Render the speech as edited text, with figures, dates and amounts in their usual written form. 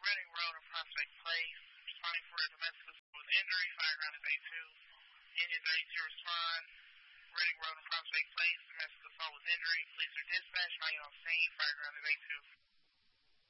Reading Road and Prospect Place. Responding for a domestic assault with injury. Fireground is A2. Engines are 8 to respond. Reading Road and Prospect Place. Domestic assault with injury. Police are dispatched. Now you're on scene. Fireground is A2.